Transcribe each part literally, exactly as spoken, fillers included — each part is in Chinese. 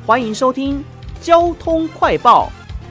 欢迎收听交通快报。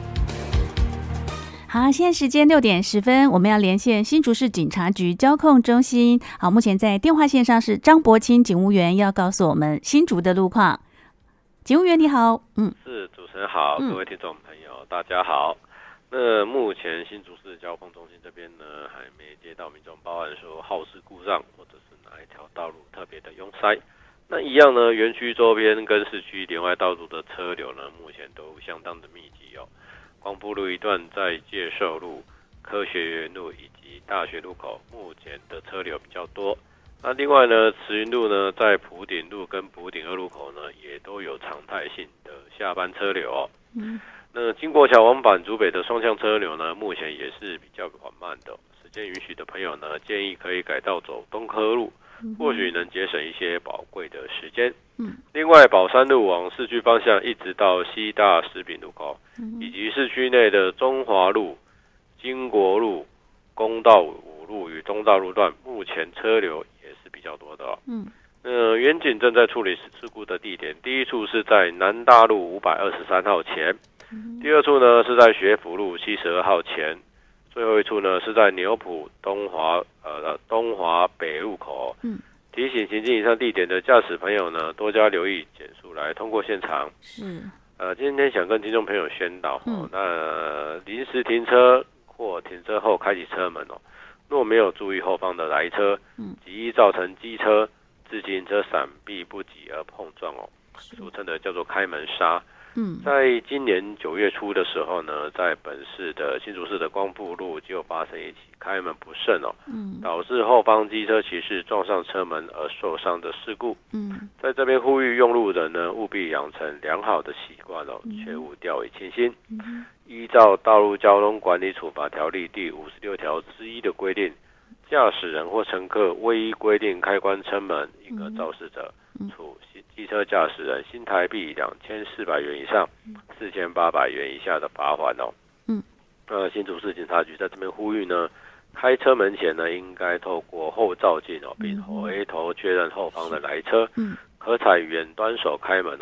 好，现在时间六点十分，我们要连线新竹市警察局交控中心。好，目前在电话线上是张伯清警务员，要告诉我们新竹的路况。警务员你好。嗯， 是，主持人好，各位听众朋友、嗯、大家好。那目前新竹市交通中心这边呢，还没接到民众报案说耗时故障，或者是哪一条道路特别的拥塞。那一样呢，园区周边跟市区连外道路的车流呢，目前都相当的密集哦。光复路一段在介寿路、科学园路以及大学路口，目前的车流比较多。那另外呢，慈云路呢，在埔顶路跟埔顶二路口呢，也都有常态性的下班车流哦。嗯，那经过桥往返竹北的双向车流呢，目前也是比较缓慢的、哦。时间允许的朋友呢，建议可以改道走东科路，或许能节省一些宝贵的时间。嗯，另外宝山路往市区方向一直到西大食品路口，嗯、以及市区内的中华路、经国路、公道五路与中道路段，目前车流也是比较多的哦。嗯，呃，远警正在处理事故的地点，第一处是在南大路五百二十三号前，嗯、第二处呢是在学府路七十二号前，最后一处呢是在牛埔东华呃东华北路口。嗯。提醒行经以上地点的驾驶朋友呢，多加留意减速来通过现场。是，呃，今天想跟听众朋友宣导，嗯、哦，那临时停车或停车后开启车门哦，若没有注意后方的来车，嗯，极易造成机车、自行车闪避不及而碰撞哦，俗称的叫做开门杀。嗯，在今年九月初的时候呢，在本市的新竹市的光复路就发生一起开门不慎哦，嗯，导致后方机车骑士撞上车门而受伤的事故。嗯，在这边呼吁用路人呢，务必养成良好的习惯哦，嗯、切勿掉以轻心。嗯，依照《道路交通管理处罚条例》第五十六条之一的规定，驾驶人或乘客未依规定开关车门，因而肇事者，处机车驾驶人新台币两千四百元以上四千八百元以下的罚款哦。嗯，呃，新竹市警察局在这边呼吁呢，开车门前呢，应该透过后照镜哦，并回头确认后方的来车。嗯，可采远端手开门